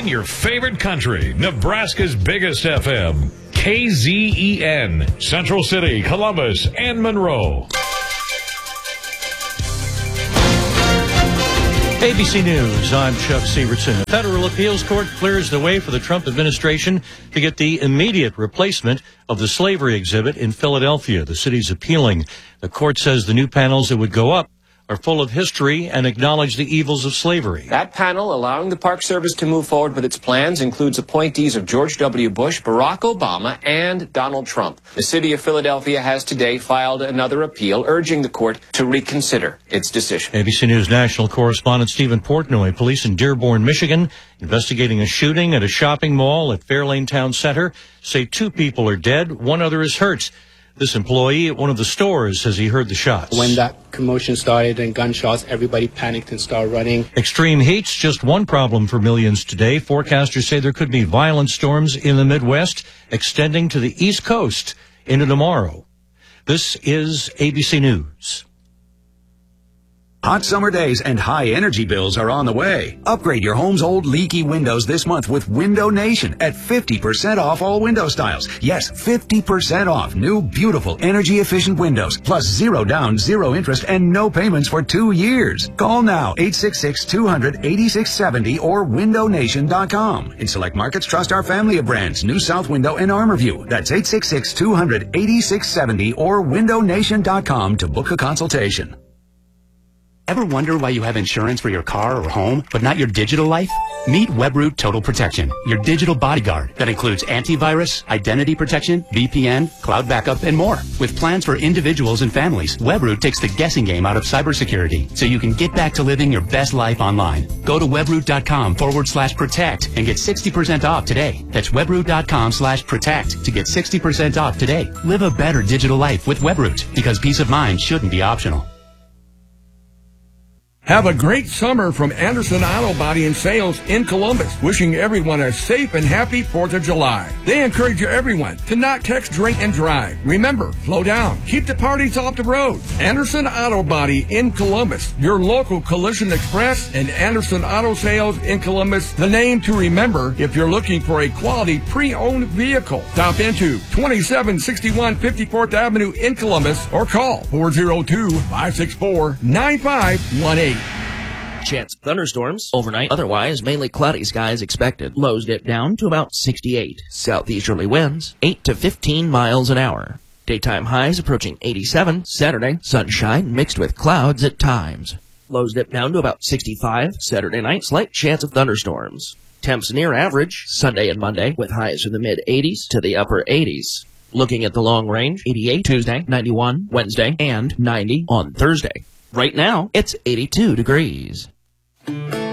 your favorite country, Nebraska's biggest FM, KZEN, Central City, Columbus, and Monroe. ABC News, I'm Chuck Severson. A federal appeals court clears the way for the Trump administration to get the immediate replacement of the slavery exhibit in Philadelphia. The city's appealing. The court says the new panels that would go up are full of history and acknowledge the evils of slavery. That panel allowing the Park Service to move forward with its plans includes appointees of George W. Bush, Barack Obama, and Donald Trump. The city of Philadelphia has today filed another appeal urging the court to reconsider its decision. ABC News national correspondent Stephen Portnoy. Police in Dearborn, Michigan, investigating a shooting at a shopping mall at Fairlane Town Center, say 2 people are dead, 1 other is hurt. This employee at one of the stores says he heard the shots. When that commotion started and gunshots, everybody panicked and started running. Extreme heat's just one problem for millions today. Forecasters say there could be violent storms in the Midwest extending to the East Coast into tomorrow. This is ABC News. Hot summer days and high energy bills are on the way. Upgrade your home's old leaky windows this month with Window Nation at 50% off all window styles. Yes, 50% off new, beautiful, energy-efficient windows, plus 0 down, 0 interest, and no payments for 2 years. Call now, 866-200-8670 or windownation.com. In select markets, trust our family of brands, New South Window and ArmorView. That's 866-200-8670 or windownation.com to book a consultation. Ever wonder why you have insurance for your car or home, but not your digital life? Meet Webroot Total Protection, your digital bodyguard that includes antivirus, identity protection, VPN, cloud backup, and more. With plans for individuals and families, Webroot takes the guessing game out of cybersecurity, so you can get back to living your best life online. Go to webroot.com/protect and get 60% off today. That's webroot.com/protect to get 60% off today. Live a better digital life with Webroot, because peace of mind shouldn't be optional. Have a great summer from Anderson Auto Body and Sales in Columbus. Wishing everyone a safe and happy 4th of July. They encourage everyone to not text, drink, and drive. Remember, slow down. Keep the parties off the road. Anderson Auto Body in Columbus. Your local Collision Express and Anderson Auto Sales in Columbus. The name to remember if you're looking for a quality pre-owned vehicle. Stop into 2761 54th Avenue in Columbus or call 402-564-9518. Chance of thunderstorms overnight. Otherwise, mainly cloudy skies expected. Lows dip down to about 68. Southeasterly winds, 8 to 15 miles an hour. Daytime highs approaching 87. Saturday, sunshine mixed with clouds at times. Lows dip down to about 65. Saturday night, slight chance of thunderstorms. Temps near average Sunday and Monday, with highs from the mid-80s to the upper 80s. Looking at the long range, 88 Tuesday, 91 Wednesday, and 90 on Thursday. Right now, it's 82 degrees.